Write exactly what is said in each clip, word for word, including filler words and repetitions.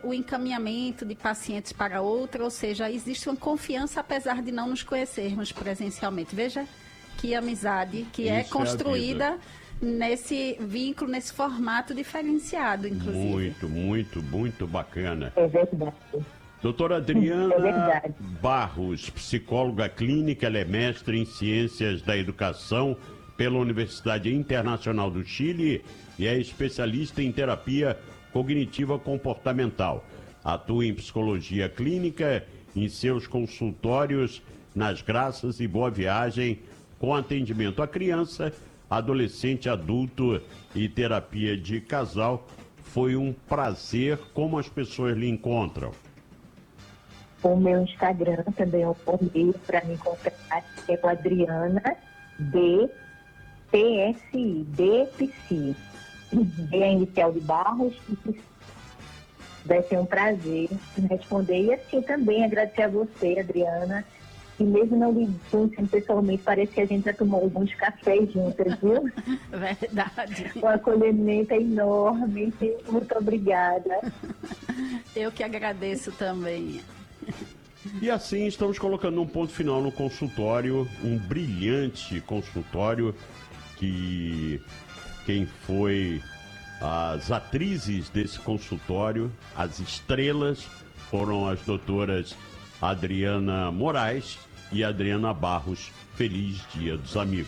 o encaminhamento de pacientes para outra, ou seja, existe uma confiança apesar de não nos conhecermos presencialmente. Veja que amizade que é Isso construída é nesse vínculo, nesse formato diferenciado, inclusive. Muito, muito, muito bacana. É verdade. Doutora É Adriana verdade. Barros, psicóloga clínica, ela é mestre em Ciências da Educação pela Universidade Internacional do Chile e é especialista em terapia cognitiva comportamental. Atua em psicologia clínica em seus consultórios nas Graças e Boa Viagem, com atendimento a criança, adolescente, adulto e terapia de casal. Foi um prazer. Como as pessoas lhe encontram? O meu Instagram também é um e-mail para me encontrar, que é o Adriana D P S I, D P S I. D é inicial de Barros. Vai ser um prazer responder. E assim também agradecer a você, Adriana. E mesmo não lhe conhecendo pessoalmente, parece que a gente já tomou alguns cafés juntas, viu? Verdade. O acolhimento é enorme. Muito obrigada. Eu que agradeço também. E assim estamos colocando um ponto final no consultório, um brilhante consultório que quem foi as atrizes desse consultório, as estrelas, foram as doutoras Adriana Moraes e Adriana Barros. Feliz Dia dos Amigos.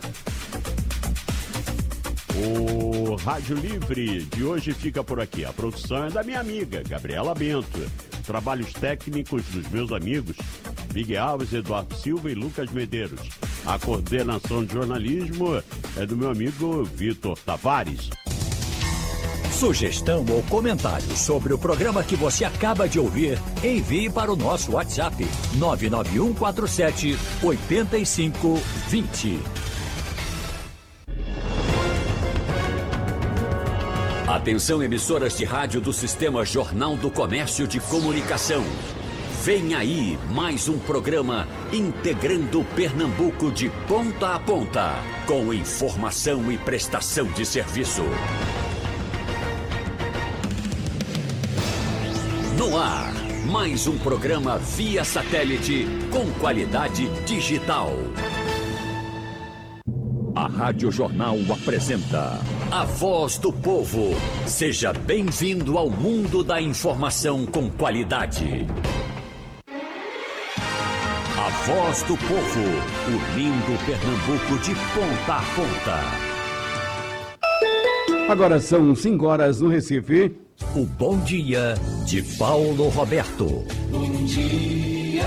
O Rádio Livre de hoje fica por aqui. A produção é da minha amiga Gabriela Bento. Trabalhos técnicos dos meus amigos Miguel Alves, Eduardo Silva e Lucas Medeiros. A coordenação de jornalismo é do meu amigo Vitor Tavares. Sugestão ou comentário sobre o programa que você acaba de ouvir, envie para o nosso WhatsApp nove nove um quatro sete oito cinco dois zero. Atenção, emissoras de rádio do Sistema Jornal do Comércio de Comunicação. Vem aí mais um programa integrando Pernambuco de ponta a ponta, com informação e prestação de serviço. No ar, mais um programa via satélite com qualidade digital. A Rádio Jornal apresenta A Voz do Povo. Seja bem-vindo ao mundo da informação com qualidade. A Voz do Povo, unindo Pernambuco de ponta a ponta. Agora são cinco horas no Recife. O Bom Dia de Paulo Roberto. Bom dia.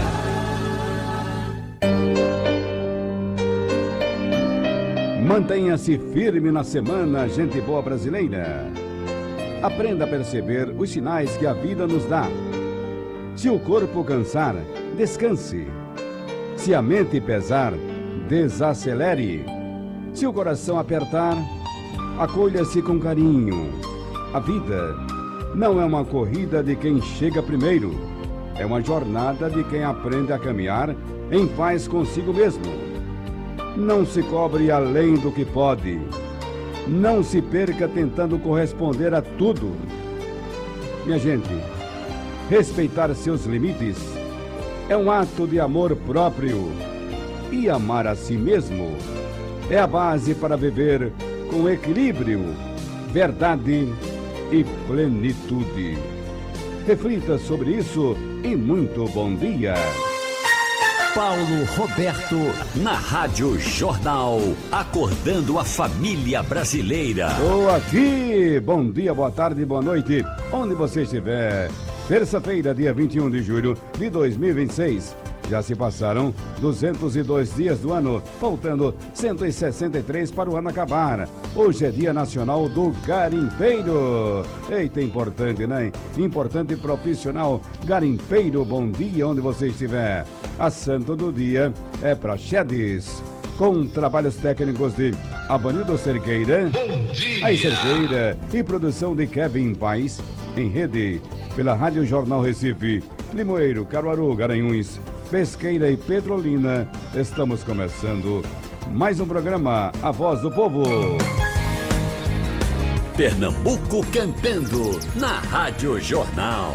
Mantenha-se firme na semana, gente boa brasileira. Aprenda a perceber os sinais que a vida nos dá. Se o corpo cansar, descanse. Se a mente pesar, desacelere. Se o coração apertar, acolha-se com carinho. A vida não é uma corrida de quem chega primeiro. É uma jornada de quem aprende a caminhar em paz consigo mesmo. Não se cobre além do que pode. Não se perca tentando corresponder a tudo. Minha gente, respeitar seus limites é um ato de amor próprio. E amar a si mesmo é a base para viver com equilíbrio, verdade e plenitude. Reflita sobre isso e muito bom dia. Paulo Roberto, na Rádio Jornal, acordando a família brasileira. Estou aqui, bom dia, boa tarde, boa noite, onde você estiver. Terça-feira, dia vinte e um de julho de dois mil e vinte e seis. Já se passaram duzentos e dois dias do ano, faltando cento e sessenta e três para o ano acabar. Hoje é Dia Nacional do Garimpeiro. Eita, importante, né? Importante e profissional. Garimpeiro, bom dia onde você estiver. A santo do dia é para Chedes, com trabalhos técnicos de Abanildo Cerqueira, a Cerqueira e produção de Kevin Paes, em rede pela Rádio Jornal Recife, Limoeiro, Caruaru, Garanhuns, Pesqueira e Petrolina. Estamos começando mais um programa, A Voz do Povo. Pernambuco cantando na Rádio Jornal.